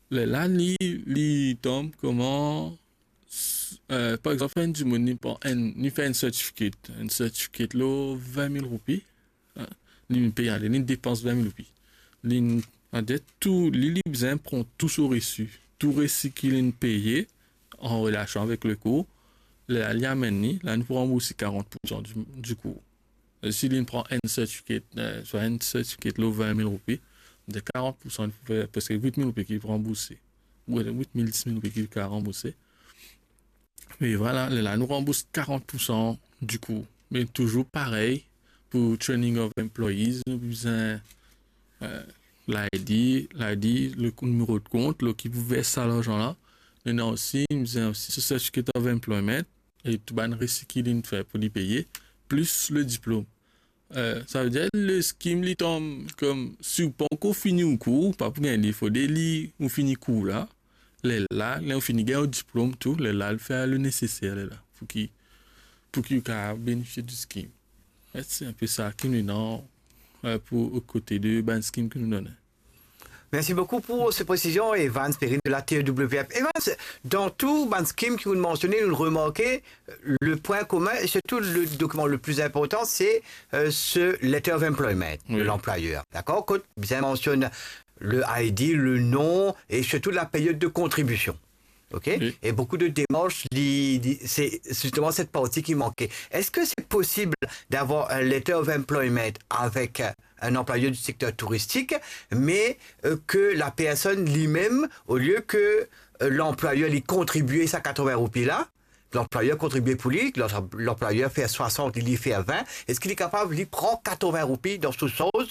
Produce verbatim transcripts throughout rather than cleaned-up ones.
Le là, li, li tombe comment, euh, par exemple, un du monde, il fait un certificate, un certificate, là, vingt mille roupies, hein, il paye, il dépense vingt mille roupies. Il a tout, il prend tout son reçu, tout reçu qu'il a payé en relation avec le cours. Là, il amène, là, nous pourrons rembourser quarante pour cent du, du cours. S'il si prend un certificat, euh, soit un certificat, là, vingt mille roupies, de quarante pour cent, parce que huit mille roupies qu'il prend rembourser. Ou huit mille, dix mille roupies qu'il prend rembourser. Mais voilà, là, nous rembourse quarante pour cent du cours. Mais toujours pareil, pour training of employees, nous besoin euh, l'I D, l'I D, le numéro de compte, là, qui vous verse ça l'argent-là. Maintenant aussi, nous besoin aussi ce certificat of employment, et tout le récit qu'il fait pour les payer, plus le diplôme. Euh, ça veut dire le scheme li tombe comme si vous pas encore fini un cours, pas pour gagner, il faut des lits, on finit cours là, les là, là on finit gagner un diplôme tout, les là le faire le nécessaire là, pour qui pour qui puisse bénéficier du scheme. C'est un peu ça qui nous donne euh, pour au côté de ban scheme que nous donne. Merci beaucoup pour ces précisions, Evans Perrine de la T E W F. Evans, dans tout ban scheme que vous mentionnez, nous le remarquez, le point commun, et surtout le document le plus important, c'est euh, ce letter of employment oui. de l'employeur. D'accord? Quand bien mentionne le I D, le nom et surtout la période de contribution. Ok? Oui. Et beaucoup de démarches, c'est justement cette partie qui manquait. Est-ce que c'est possible d'avoir un letter of employment avec un employeur du secteur touristique, mais euh, que la personne lui-même, au lieu que euh, l'employeur lui contribue sa quatre-vingts roupies là, l'employeur contribue pour lui, l'employeur fait soixante, il y fait vingt, est-ce qu'il est capable, il prend quatre-vingts roupies dans toute chose,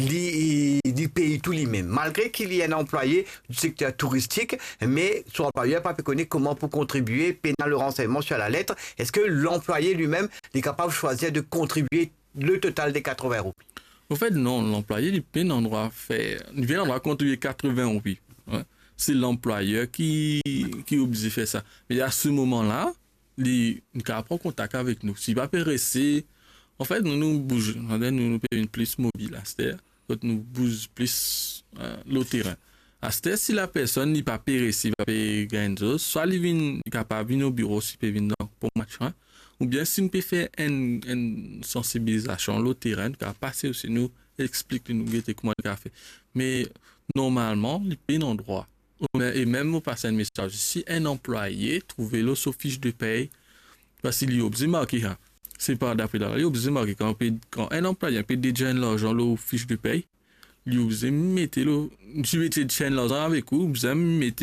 il, il paye tout lui-même, malgré qu'il y ait un employé du secteur touristique, mais son employeur n'a pas connu comment pour contribuer, pénal le renseignement sur la lettre, est-ce que l'employé lui-même est capable de choisir de contribuer le total des quatre-vingts roupies? Au fait, non, l'employé, il peut en droit faire, il vient en droit contribuer quatre-vingts roupies. Ouais. C'est l'employeur qui, qui est obligé de faire ça. Mais à ce moment-là, il prend contact avec nous. S'il va pas rester, en fait, nous nous bougeons, nous nous payons plus mobile, c'est-à-dire, quand nous bougeons plus euh, le terrain. C'est-à-dire, si la personne n'est pas payée, s'il va payer gain de soit il vient capable de venir au bureau, s'il peut venir pour machin, ou bien si nous peut faire une, une sensibilisation, le terrain, qui a passé aussi, nous explique, nous guetter comment il a fait. Mais normalement, il paye un droit. Et même au passer un message, si un employé trouve le sur fiche de paye, parce qu'il est obligé de marquer, c'est pas d'après là, il est obligé de marquer quand, quand un employé paye déjà l'argent le fiche de paye, il est obligé de mettre le, si vous mettez de l'argent avec vous, vous allez mettre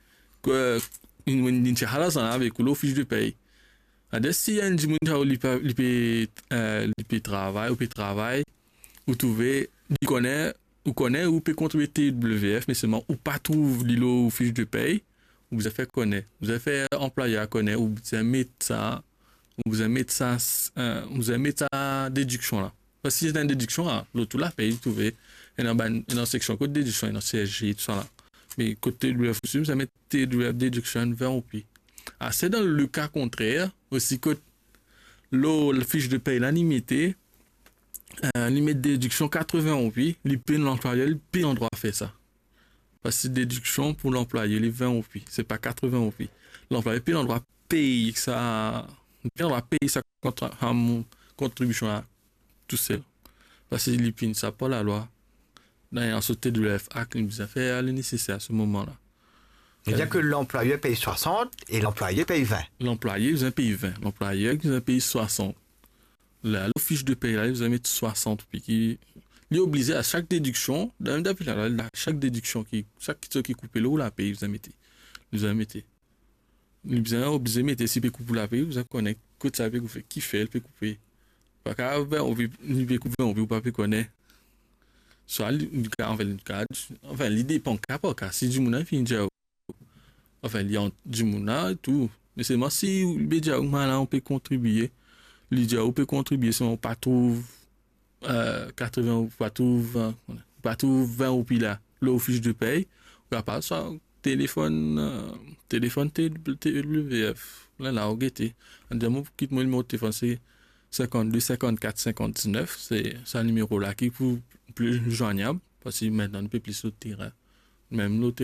que une l'argent avec vous le fiche de paye. Alors si un du monde il peut il peut il peut travailler, ou peut travailler, vous trouvez, il connaît ou connaît ou peut contribuer T W F, mais seulement ou pas trouve l'îlot ou fiche de paye, ou vous avez fait connaître, vous avez fait employeur connaître, ou vous avez mis ça, ou vous avez mis ça, euh, vous avez mis ça déduction là. Parce que si c'est une déduction là, l'autre la paye, vous trouvez, et dans une section code déduction, dans C S G, tout ça là. Mais côté T W F, vous avez mis T W F déduction vingt roupies. Ah, c'est dans le cas contraire, aussi que la fiche de paye là, limitée, Euh, limite déduction quatre-vingts roupies, il paye l'employeur, il paye en droit à faire ça. Parce que c'est déduction pour l'employé, les vingt roupies, c'est pas quatre-vingts roupies. L'employeur paye en droit à payer ça, il en droit à payer sa contribution à tout seul. Parce qu'il paye ça pas la loi. Dans en sauté de l'F A, il nous a fait le nécessaire à ce moment-là. C'est-à-dire que l'employeur paye soixante et l'employé paye vingt. L'employé, vous avez payé vingt. L'employeur, vous avez payé soixante. La fiche de paye là, vous allez mettre soixante puis qui il est obligé à chaque déduction, depuis là, chaque déduction qui chaque qui qui coupe l'eau la paye, vous allez mettre. Vous allez mettre. Vous allez obligé mettre si peut couper la paye, vous allez connaître que ça peut vous faire qui fait, elle peut couper. Pas car on veut il peut couper, on veut pas peut connaître. Soit en fait enfin l'idée pas cas pas si du monde fin déjà enfin il y a du monde tout mais c'est moi si déjà on peut contribuer. L'idée on peut contribuer si on pas trouve euh, quatre-vingts ou pas trouve pas trouve vingt roupies là le fiche de paye ou pas soit téléphone euh, téléphone T W F là là au guetter on dit moi quitte mon numéro de téléphone c'est cinquante-deux cinquante-quatre cinquante-neuf c'est ça numéro là qui est plus joignable parce que maintenant on peut plus sur terrain même l'autre